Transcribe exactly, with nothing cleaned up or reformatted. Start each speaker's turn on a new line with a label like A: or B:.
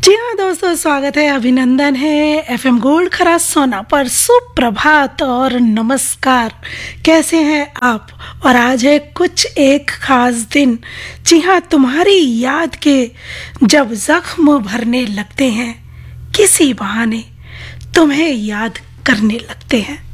A: जी हाँ दोस्तों, स्वागत है, अभिनंदन है एफएम गोल्ड खरा सोना पर। सुप्रभात और नमस्कार। कैसे हैं आप? और आज है कुछ एक खास दिन। जी हाँ, तुम्हारी याद के जब जख्म भरने लगते हैं, किसी बहाने तुम्हें याद करने लगते हैं।